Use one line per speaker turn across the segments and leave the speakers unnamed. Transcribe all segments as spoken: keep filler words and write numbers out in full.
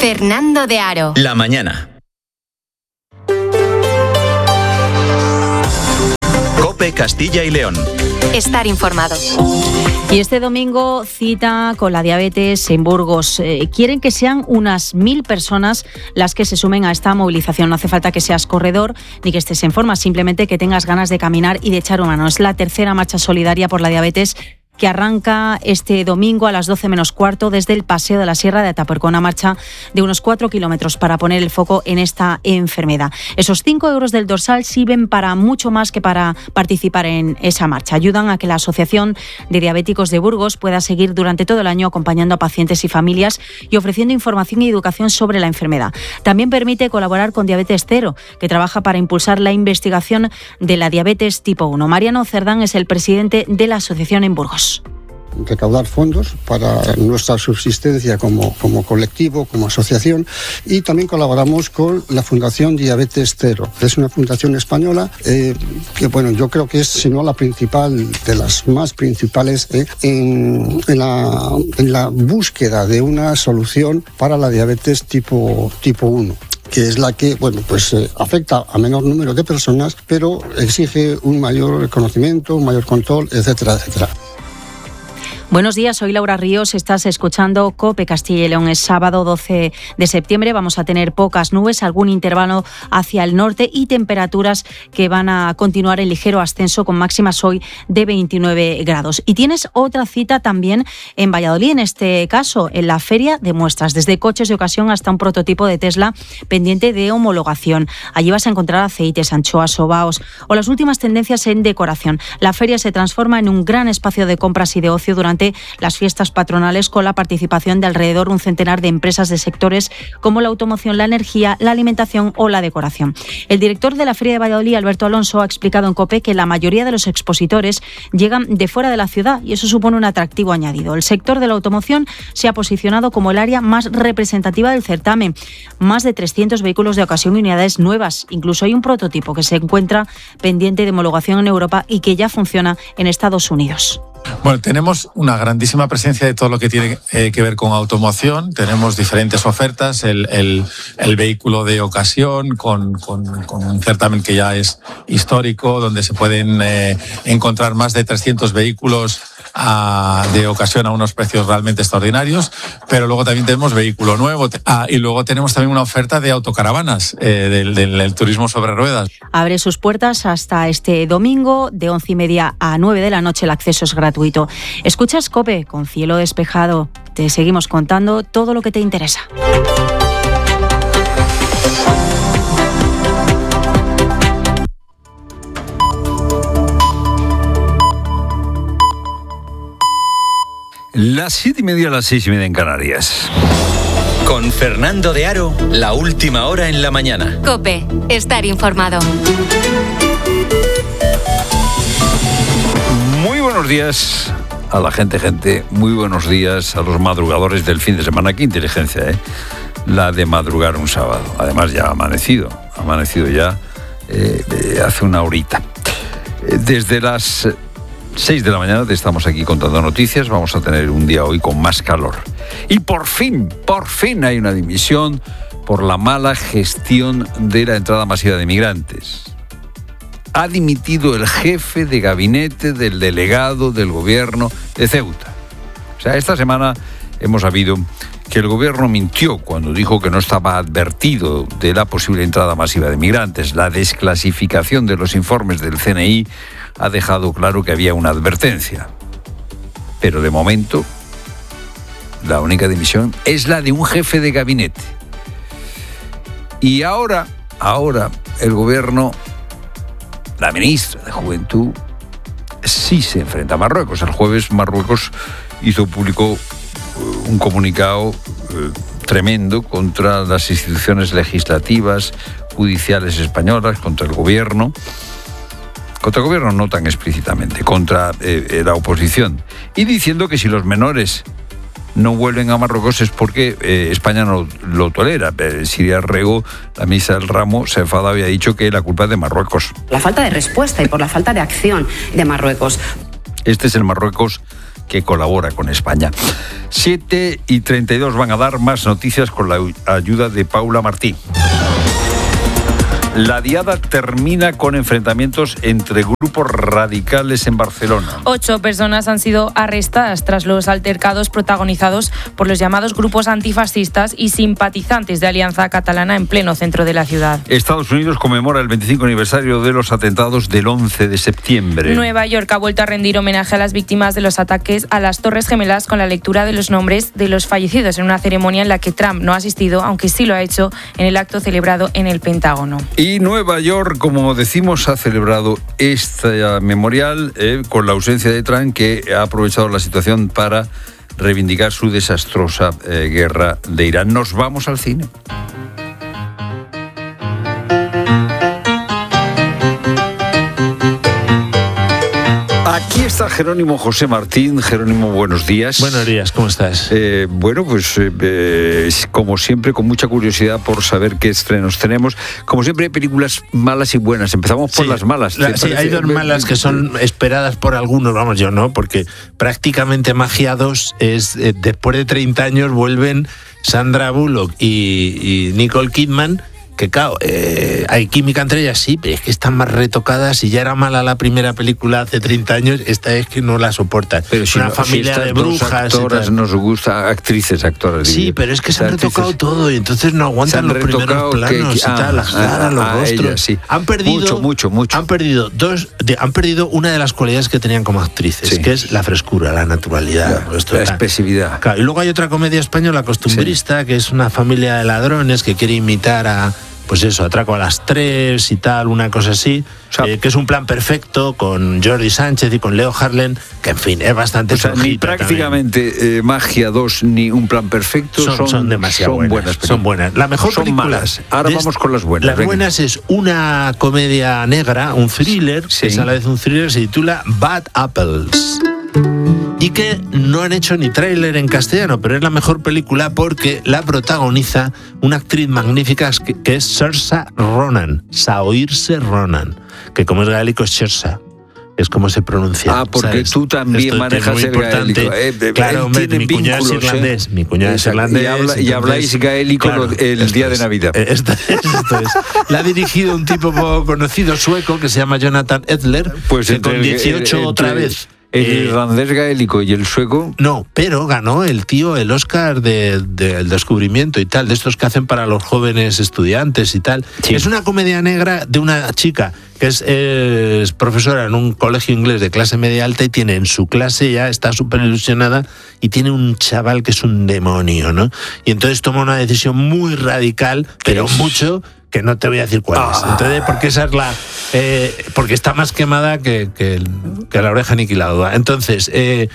Fernando de Aro.
La mañana. COPE Castilla y León.
Estar informado.
Y este domingo cita con la diabetes en Burgos. Eh, quieren que sean unas mil personas las que se sumen a esta movilización. No hace falta que seas corredor ni que estés en forma, simplemente que tengas ganas de caminar y de echar una mano. Es la tercera marcha solidaria por la diabetes que arranca este domingo a las doce menos cuarto desde el Paseo de la Sierra de Atapuerca, una marcha de unos cuatro kilómetros para poner el foco en esta enfermedad. Esos cinco euros del dorsal sirven para mucho más que para participar en esa marcha. Ayudan a que la Asociación de Diabéticos de Burgos pueda seguir durante todo el año acompañando a pacientes y familias y ofreciendo información y educación sobre la enfermedad. También permite colaborar con Diabetes Cero, que trabaja para impulsar la investigación de la diabetes tipo uno. Mariano Cerdán es el presidente de la asociación en Burgos.
Recaudar fondos para nuestra subsistencia como, como colectivo, como asociación, y también colaboramos con la Fundación Diabetes Cero. Es una fundación española eh, que, bueno, yo creo que es, si no la principal, de las más principales eh, en, en, la, en la búsqueda de una solución para la diabetes tipo, tipo uno. Que es la que, bueno, pues eh, afecta a menor número de personas, pero exige un mayor conocimiento, un mayor control, etcétera, etcétera.
Buenos días, soy Laura Ríos, estás escuchando COPE Castilla y León. Es sábado doce de septiembre, vamos a tener pocas nubes, algún intervalo hacia el norte y temperaturas que van a continuar en ligero ascenso con máximas hoy de veintinueve grados. Y tienes otra cita también en Valladolid, en este caso en la Feria de Muestras, desde coches de ocasión hasta un prototipo de Tesla pendiente de homologación. Allí vas a encontrar aceites, anchoas, sobaos o las últimas tendencias en decoración. La feria se transforma en un gran espacio de compras y de ocio durante las fiestas patronales, con la participación de alrededor un centenar de empresas de sectores como la automoción, la energía, la alimentación o la decoración. El director de la Feria de Valladolid, Alberto Alonso, ha explicado en COPE que la mayoría de los expositores llegan de fuera de la ciudad y eso supone un atractivo añadido. El sector de la automoción se ha posicionado como el área más representativa del certamen. Más de trescientos vehículos de ocasión y unidades nuevas. Incluso hay un prototipo que se encuentra pendiente de homologación en Europa y que ya funciona en Estados Unidos.
Bueno, tenemos una grandísima presencia de todo lo que tiene eh, que ver con automoción. Tenemos diferentes ofertas, el, el, el vehículo de ocasión con, con, con un certamen que ya es histórico, donde se pueden eh, encontrar más de trescientos vehículos a, de ocasión a unos precios realmente extraordinarios, pero luego también tenemos vehículo nuevo ah, y luego tenemos también una oferta de autocaravanas, eh, del, del, del turismo sobre ruedas.
Abre sus puertas hasta este domingo de once y media a nueve de la noche. El acceso es gratuito. Escuchas COPE con cielo despejado. Te seguimos contando todo lo que te interesa.
Las siete y media, las seis y media en Canarias.
Con Fernando de Aro, la última hora en la mañana.
COPE, estar informado.
Muy buenos días a la gente, gente. Muy buenos días a los madrugadores del fin de semana. Qué inteligencia, ¿eh? La de madrugar un sábado. Además ya ha amanecido. Ha amanecido ya eh, hace una horita. Desde las seis de la mañana te estamos aquí contando noticias. Vamos a tener un día hoy con más calor. Y por fin, por fin hay una dimisión por la mala gestión de la entrada masiva de migrantes. Ha dimitido el jefe de gabinete del delegado del gobierno de Ceuta. O sea, esta semana hemos sabido que el gobierno mintió cuando dijo que no estaba advertido de la posible entrada masiva de migrantes. La desclasificación de los informes del C N I ha dejado claro que había una advertencia. Pero de momento, la única dimisión es la de un jefe de gabinete. Y ahora, ahora, el gobierno, la ministra de Juventud, sí se enfrenta a Marruecos. El jueves Marruecos hizo público un comunicado eh, tremendo contra las instituciones legislativas, judiciales españolas, contra el gobierno. Contra el gobierno no tan explícitamente, contra eh, la oposición. Y diciendo que si los menores no vuelven a Marruecos es porque eh, España no lo tolera. Eh, Siria Rego, la ministra del ramo, se enfadaba y ha dicho que la culpa es de Marruecos.
La falta de respuesta y por la falta de acción de Marruecos.
Este es el Marruecos que colabora con España. siete y treinta y dos van a dar más noticias con la ayuda de Paula Martí. La diada termina con enfrentamientos entre grupos radicales en Barcelona.
Ocho personas han sido arrestadas tras los altercados protagonizados por los llamados grupos antifascistas y simpatizantes de Alianza Catalana en pleno centro de la ciudad.
Estados Unidos conmemora el veinticinco aniversario de los atentados del once de septiembre.
Nueva York ha vuelto a rendir homenaje a las víctimas de los ataques a las Torres Gemelas con la lectura de los nombres de los fallecidos en una ceremonia en la que Trump no ha asistido, aunque sí lo ha hecho en el acto celebrado en el Pentágono.
Y Nueva York, como decimos, ha celebrado este memorial eh, con la ausencia de Trump, que ha aprovechado la situación para reivindicar su desastrosa eh, guerra de Irán. Nos vamos al cine. Aquí está Jerónimo José Martín. Jerónimo, buenos días.
Buenos días, ¿cómo estás?
Eh, bueno, pues eh, eh, como siempre, con mucha curiosidad por saber qué estrenos tenemos. Como siempre, hay películas malas y buenas. Empezamos por
sí,
las malas.
La, sí, hay dos malas que son esperadas por algunos, vamos, yo no, porque prácticamente Magia dos es, eh, después de treinta años vuelven Sandra Bullock y, y Nicole Kidman, que claro, eh, hay química entre ellas, sí, pero es que están más retocadas. Si ya era mala la primera película hace treinta años, esta es que no la soportan.
Pero si
una
no,
familia
si
de brujas.
Actoras nos gusta, actrices, actoras.
Sí, pero es que se han retocado actrices, todo y entonces no aguantan los primeros planos que, que, y tal, ah, las caras, ah, los ah, rostros. Ella, sí. Han perdido
mucho, mucho, mucho.
Han perdido dos, de, han perdido una de las cualidades que tenían como actrices, sí, que es la frescura, la naturalidad,
la, la expresividad.
Claro, y luego hay otra comedia española costumbrista, sí, que es una familia de ladrones que quiere imitar a, pues eso, Atraco a las tres y tal, una cosa así, o sea, eh, que es un plan perfecto con Jordi Sánchez y con Leo Harlem, que en fin, es bastante...
O sea, ni prácticamente eh, Magia dos ni Un plan perfecto
son,
son,
son demasiado
son
buenas,
buenas
son buenas. La mejor
son
película...
malas. Ahora vamos este, con las buenas.
Las venga. buenas es una comedia negra, un thriller, sí, que es a la vez un thriller, se titula Bad Apples. Y que no han hecho ni tráiler en castellano, pero es la mejor película porque la protagoniza una actriz magnífica que es Saoirse Ronan, Saoirse Ronan, que como es gaélico es Saoirse, es como se pronuncia.
Ah, porque
¿sabes?
tú también
Esto
manejas el gaélico. Eh, eh,
claro, hombre, mi cuñado es irlandés, eh. mi cuñado es irlandés.
Y, habla, y habláis gaélico claro, el día es, de Navidad.
Esto es, esto es. La ha dirigido un tipo poco conocido sueco que se llama Jonathan Edler,
pues
que con dieciocho el, el, otra el, vez...
¿El eh, irlandés gaélico y el sueco?
No, pero ganó el tío el Oscar del de, de descubrimiento y tal, de estos que hacen para los jóvenes estudiantes y tal. Sí. Es una comedia negra de una chica que es, es profesora en un colegio inglés de clase media alta y tiene en su clase, ya está súper ilusionada, y tiene un chaval que es un demonio, ¿no? Y entonces toma una decisión muy radical, pero es? mucho... que no te voy a decir cuál es. Entonces, porque esa es la... Eh, porque está más quemada que, que, el, que la oreja aniquilada. Entonces, eh,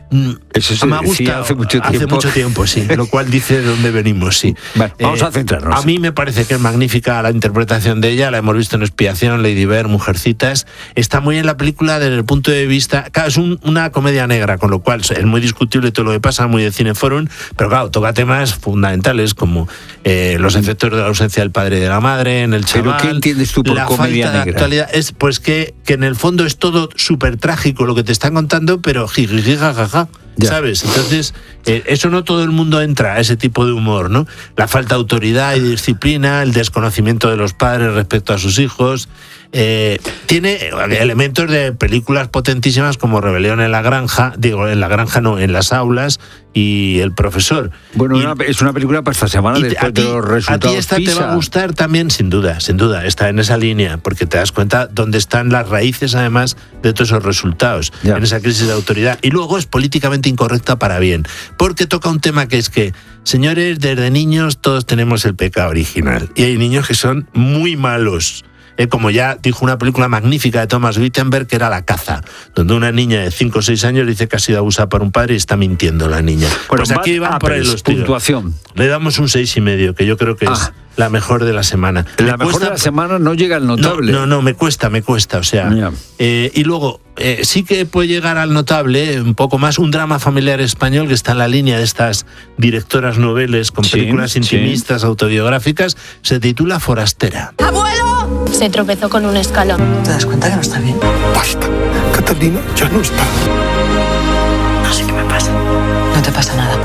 eso se me ha gustado
hace mucho tiempo.
Hace mucho tiempo, sí. Lo cual dice de dónde venimos, sí.
Bueno, vamos
eh,
a centrarnos.
A mí me parece que es magnífica la interpretación de ella. La hemos visto en Expiación, Lady Bird, Mujercitas. Está muy bien la película desde el punto de vista... Claro, es un, una comedia negra, con lo cual es muy discutible todo lo que pasa, muy de Cineforum, pero claro, toca temas fundamentales como eh, los efectos de la ausencia del padre y de la madre en el chaval.
¿Pero qué entiendes tú por
la
comedia
falta
negra?
De actualidad es pues que, que en el fondo es todo súper trágico lo que te están contando, pero jiji, jajaja. Ya. ¿Sabes? Entonces, eh, eso no todo el mundo entra a ese tipo de humor, ¿no? La falta de autoridad y disciplina, el desconocimiento de los padres respecto a sus hijos. Eh, tiene elementos de películas potentísimas como Rebelión en la Granja, digo, en la Granja no, en las aulas, y El profesor.
Bueno,
y,
una, es una película para esta semana después
ti,
de los resultados.
A ti esta
PISA.
te va a gustar también, sin duda, sin duda, está en esa línea, porque te das cuenta dónde están las raíces, además, de todos esos resultados, ya. en esa crisis de autoridad. Y luego es políticamente incorrecta para bien, porque toca un tema que es que, señores, desde niños todos tenemos el pecado original, y hay niños que son muy malos. Eh, como ya dijo una película magnífica de Thomas Wittenberg, que era La caza, donde una niña de cinco o seis años dice que ha sido abusada por un padre y está mintiendo la niña.
Bueno,
pues aquí van por ahí los tiros.
Puntuación.
Le damos un seis y medio, que yo creo que ah. es la mejor de la semana.
La
me
mejor
cuesta...
de la semana no llega al notable.
No, no, no, me cuesta, me cuesta, o sea... Yeah. Eh, y luego, eh, sí que puede llegar al notable, un poco más, un drama familiar español que está en la línea de estas directoras noveles con sí, películas intimistas, sí. autobiográficas, se titula Forastera.
¡Abuelo! Se tropezó con un escalón.
¿Te das cuenta que no está bien?
Basta, Catalina ya no está.
No sé qué pasa?
No te pasa nada.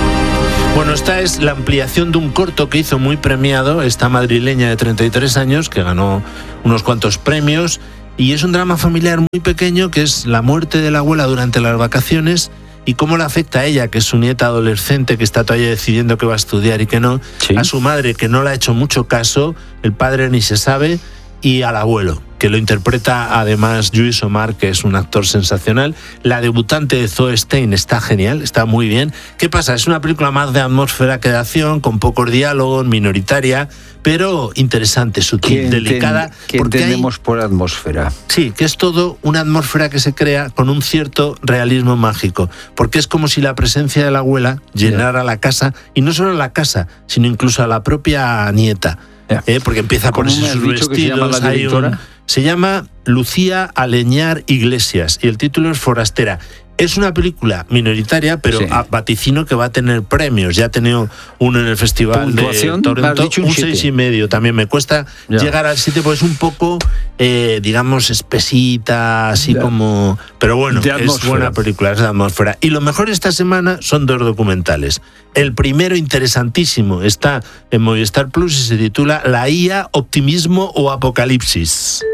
Bueno, esta es la ampliación de un corto que hizo muy premiado esta madrileña de treinta y tres años, que ganó unos cuantos premios, y es un drama familiar muy pequeño, que es la muerte de la abuela durante las vacaciones y cómo le afecta a ella, que es su nieta adolescente, que está todavía decidiendo qué va a estudiar y qué no, ¿sí? A su madre, que no le ha hecho mucho caso, el padre ni se sabe, y al abuelo, que lo interpreta además Lluís Omar, que es un actor sensacional. La debutante de Zoe Stein está genial, está muy bien. ¿Qué pasa? Es una película más de atmósfera que de acción, con pocos diálogos, minoritaria, pero interesante, sutil, delicada.
¿Qué entendemos hay, por atmósfera?
Sí, que es todo una atmósfera que se crea con un cierto realismo mágico, porque es como si la presencia de la abuela llenara yeah. la casa, y no solo la casa, sino incluso a la propia nieta. Eh, porque empieza a ponerse sus vestidos.
Se llama,
un, se llama Lucía Aleñar Iglesias y el título es Forastera. Es una película minoritaria, pero sí. a vaticino que va a tener premios. Ya ha tenido uno en el Festival de Toronto, un, un seis y medio. También me cuesta ya. llegar al siete, porque es un poco, eh, digamos, espesita, así ya. como... Pero bueno, es buena película, es de atmósfera. Y lo mejor esta semana son dos documentales. El primero, interesantísimo, está en Movistar Plus y se titula La I A, Optimismo o Apocalipsis.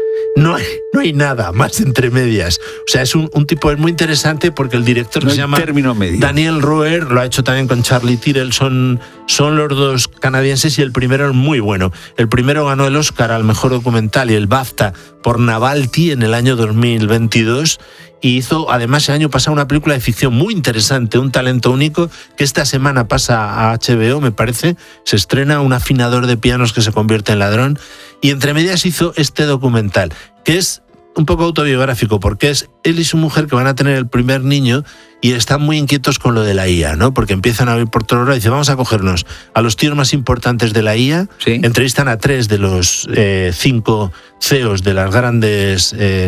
No hay, no hay nada más entre medias. O sea, es un, un tipo es muy interesante porque el director
no
se llama Daniel Roer, lo ha hecho también con Charlie Tyrrell, son, son los dos canadienses y el primero es muy bueno. El primero ganó el Oscar al mejor documental y el BAFTA por Navalny en el año dos mil veintidós y hizo además el año pasado una película de ficción muy interesante, Un talento único, que esta semana pasa a H B O, me parece, se estrena Un afinador de pianos que se convierte en ladrón, y entre medias hizo este documental, que es un poco autobiográfico, porque es él y su mujer que van a tener el primer niño y están muy inquietos con lo de la I A, ¿no? Porque empiezan a oír por todo lado y dicen, vamos a cogernos a los tíos más importantes de la I A, ¿sí? Entrevistan a tres de los eh, cinco C E Os de las grandes... Eh,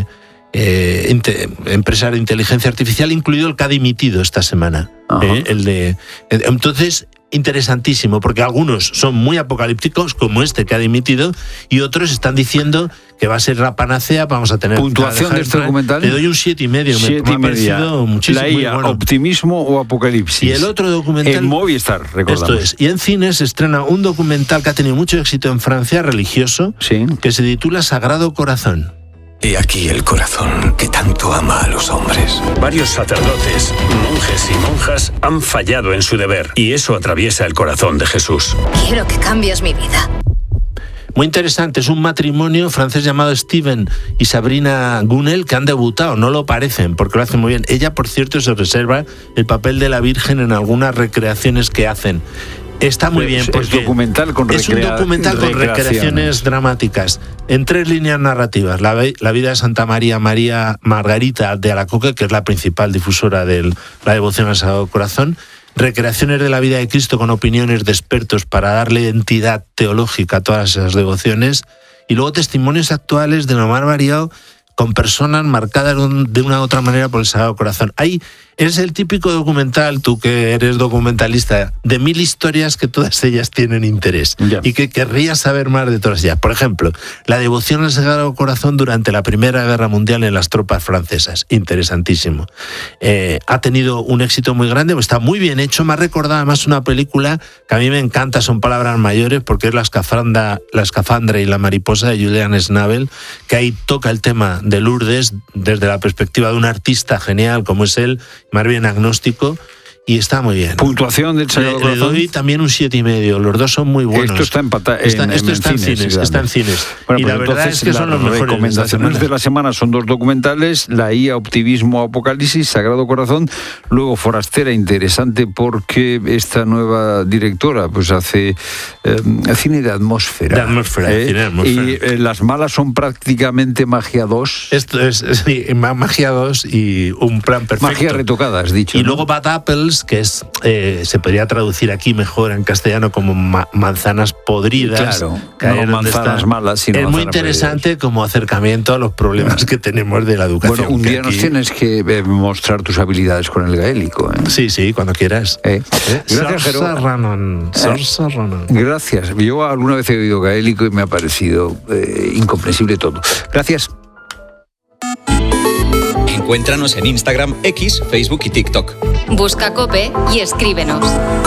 Eh, inte, empresa de inteligencia artificial, incluido el que ha dimitido esta semana. Eh, el de, entonces, interesantísimo, porque algunos son muy apocalípticos, como este que ha dimitido, y otros están diciendo que va a ser la panacea, vamos a tener...
¿Puntuación de este documental?
Le doy un siete y medio, me, me ha parecido muchísimo.
La I A, bueno. Optimismo o Apocalipsis.
Y el otro documental...
En Movistar, recordamos.
Esto es. Y en cines se estrena un documental que ha tenido mucho éxito en Francia, religioso,
sí.
que se titula Sagrado Corazón.
He aquí el corazón que tanto ama a los hombres.
Varios sacerdotes, monjes y monjas han fallado en su deber y eso atraviesa el corazón de Jesús.
Quiero que cambies mi vida.
Muy interesante, es un matrimonio francés llamado Steven y Sabrina Gunnel que han debutado, no lo parecen porque lo hacen muy bien. Ella, por cierto, se reserva el papel de la Virgen en algunas recreaciones que hacen. Está muy bien porque
es, documental con
es un documental con recreaciones dramáticas en tres líneas narrativas. La, la vida de Santa María María Margarita de Alacoque, que es la principal difusora de la devoción al Sagrado Corazón. Recreaciones de la vida de Cristo con opiniones de expertos para darle entidad teológica a todas esas devociones. Y luego testimonios actuales de lo más variado con personas marcadas de una u otra manera por el Sagrado Corazón. Ahí es el típico documental, tú que eres documentalista, de mil historias que todas ellas tienen interés ya. Y que querrías saber más de todas ellas. Por ejemplo, la devoción al Sagrado Corazón durante la Primera Guerra Mundial en las tropas francesas. Interesantísimo. Eh, ha tenido un éxito muy grande, está muy bien hecho. Me ha recordado además una película que a mí me encanta, son palabras mayores, porque es La escafandra, la escafandra y la mariposa de Julian Schnabel, que ahí toca el tema de Lourdes desde la perspectiva de un artista genial como es él, más bien agnóstico, y está muy bien.
¿Puntuación del Sagrado Corazón?
Le doy también un siete y medio, los dos son muy buenos.
Esto está empatado en,
está, esto
en,
está en cines, cines está en cines.
Bueno,
y
pues
la verdad es que son los mejores.
Las recomendaciones de la semana son dos documentales, La I A, Optimismo, Apocalipsis, Sagrado Corazón, luego Forastera, interesante porque esta nueva directora pues hace eh, cine de atmósfera.
De atmósfera, ¿eh? Cine de atmósfera.
Y eh, Las malas son prácticamente Magia dos.
Esto es, sí, Magia dos y un plan perfecto.
Magia retocada, has dicho.
Y
¿no?
luego Bad Apples, que es, eh, se podría traducir aquí mejor en castellano como ma- manzanas podridas.
Claro, no manzanas está. malas, sino
es muy interesante podridas. Como acercamiento a los problemas que tenemos de la educación.
Bueno, un día
aquí...
nos tienes que eh, mostrar tus habilidades con el gaélico. ¿eh?
Sí, sí, cuando quieras.
¿Eh? ¿Eh? Gracias, Jero.
Eh,
Gracias. Yo alguna vez he oído gaélico y me ha parecido eh, incomprensible todo. Gracias.
Encuéntranos en Instagram, X, Facebook y TikTok.
Busca COPE y escríbenos.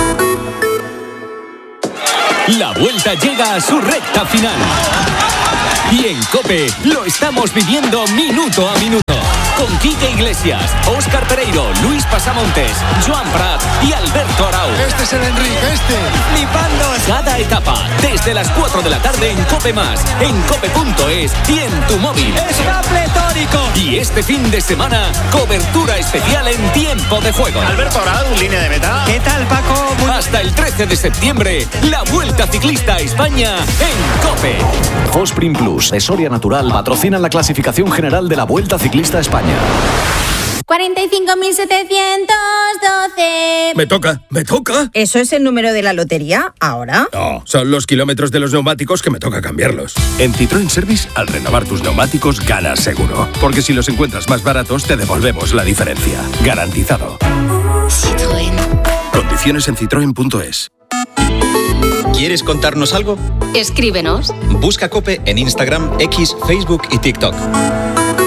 La Vuelta llega a su recta final. Y en COPE lo estamos viviendo minuto a minuto. Con Quique Iglesias, Óscar Pereiro, Luis Pasamontes, Joan Prat y Alberto Arau.
Este es el Enrique, este.
Flipando cada etapa, desde las cuatro de la tarde en COPE Más, en cope punto es y en tu móvil.
¡Está pletórico!
Y este fin de semana, cobertura especial en tiempo de juego.
Alberto Arau, línea de meta.
¿Qué tal, Paco? Muy... Hasta el trece de septiembre, la Vuelta Ciclista a España en COPE.
Fosprin Plus de Soria Natural patrocinan la clasificación general de la Vuelta Ciclista a España.
cuarenta y cinco mil setecientos doce.
Me toca, me toca.
¿Eso es el número de la lotería ahora?
No, son los kilómetros de los neumáticos que me toca cambiarlos.
En Citroën Service, al renovar tus neumáticos, ganas seguro. Porque si los encuentras más baratos, te devolvemos la diferencia. Garantizado.
Citroën.
Condiciones en citroen punto es.
¿Quieres contarnos algo?
Escríbenos.
Busca COPE en Instagram, X, Facebook y TikTok.